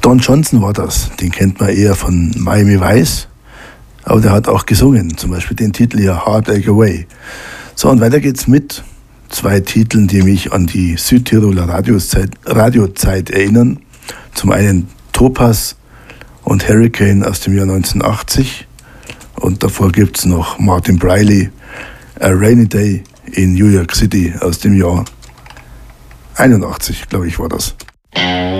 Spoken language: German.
Don Johnson war das. Den kennt man eher von Miami Vice. Aber der hat auch gesungen, zum Beispiel den Titel hier Heartache Away. So, und weiter geht's mit 2 Titeln, die mich an die Südtiroler Radiozeit erinnern. Zum einen Topaz und Hurricane aus dem Jahr 1980. Und davor gibt's noch Martin Briley, A Rainy Day in New York City aus dem Jahr 81, glaube ich, war das.